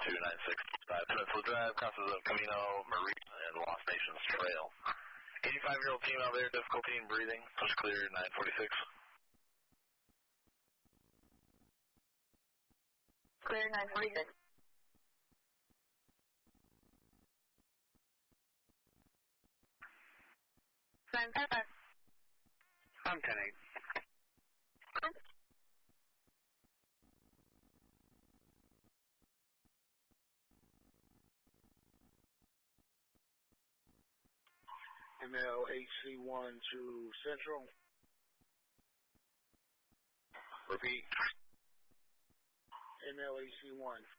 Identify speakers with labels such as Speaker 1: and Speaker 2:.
Speaker 1: 296. Peninsula Drive, crosses of Camino, Marina, and Lost Nations Trail. 85-year-old female there, difficulty in breathing. Push clear, 946.
Speaker 2: Clear, 946.
Speaker 3: I'm 10-8.
Speaker 4: MLHC1 to Central.
Speaker 3: Repeat.
Speaker 4: MLHC1.